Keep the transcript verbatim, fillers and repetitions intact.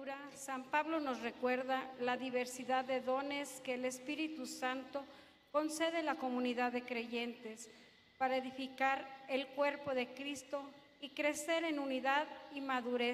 lectura, San Pablo nos recuerda la diversidad de dones que el Espíritu Santo concede a la comunidad de creyentes para edificar el cuerpo de Cristo y crecer en unidad y madurez